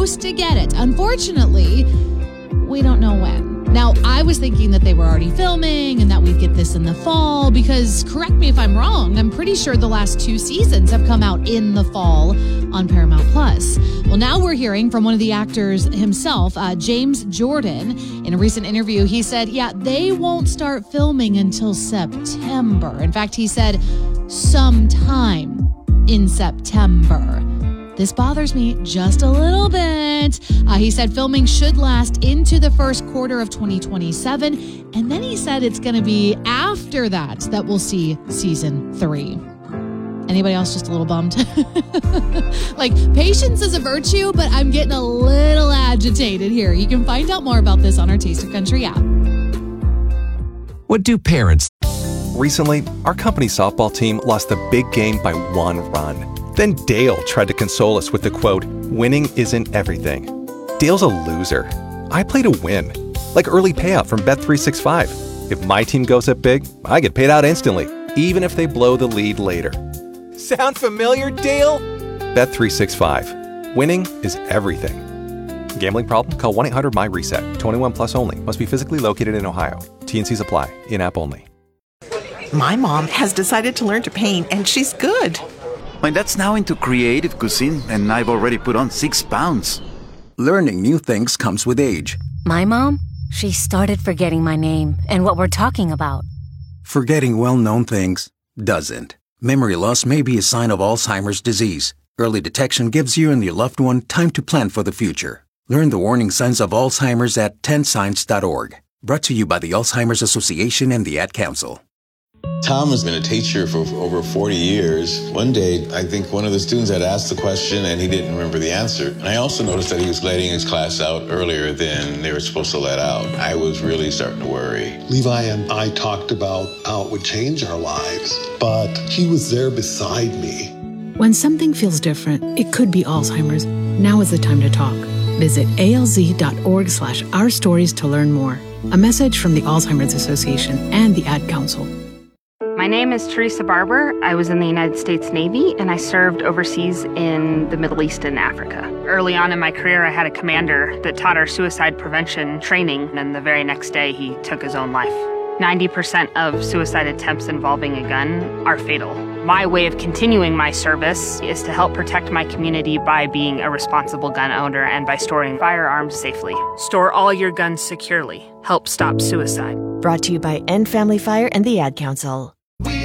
supposed to get it. Unfortunately, we don't know when. Now, I was thinking that they were already filming and that we'd get this in the fall because, correct me if I'm wrong, I'm pretty sure the last 2 seasons have come out in the fall on Paramount+. Well, now we're hearing from one of the actors himself, James Jordan. In a recent interview, he said, they won't start filming until September. In fact, he said sometime in September. This bothers me just a little bit. He said filming should last into the first quarter of 2027. And then he said it's going to be after that we'll see season 3. Anybody else just a little bummed? Like, patience is a virtue, but I'm getting a little agitated here. You can find out more about this on our Taste of Country app. What do parents? Recently, our company softball team lost the big game by 1 run. Then Dale tried to console us with the quote, "Winning isn't everything." Dale's a loser. I play to win. Like early payout from Bet365. If my team goes up big, I get paid out instantly, even if they blow the lead later. Sound familiar, Dale? Bet365. Winning is everything. Gambling problem? Call 1-800-MY-RESET. 21 plus only. Must be physically located in Ohio. T&Cs apply. In-app only. My mom has decided to learn to paint, and she's good. My dad's now into creative cuisine, and I've already put on 6 pounds. Learning new things comes with age. My mom, she started forgetting my name and what we're talking about. Forgetting well-known things doesn't. Memory loss may be a sign of Alzheimer's disease. Early detection gives you and your loved one time to plan for the future. Learn the warning signs of Alzheimer's at 10signs.org. Brought to you by the Alzheimer's Association and the Ad Council. Tom has been a teacher for over 40 years. One day, I think one of the students had asked the question and he didn't remember the answer. And I also noticed that he was letting his class out earlier than they were supposed to let out. I was really starting to worry. Levi and I talked about how it would change our lives, but he was there beside me. When something feels different, it could be Alzheimer's. Now is the time to talk. Visit alz.org/ourstories to learn more. A message from the Alzheimer's Association and the Ad Council. My name is Teresa Barber. I was in the United States Navy, and I served overseas in the Middle East and Africa. Early on in my career, I had a commander that taught our suicide prevention training, and the very next day, he took his own life. 90% of suicide attempts involving a gun are fatal. My way of continuing my service is to help protect my community by being a responsible gun owner and by storing firearms safely. Store all your guns securely. Help stop suicide. Brought to you by End Family Fire and the Ad Council.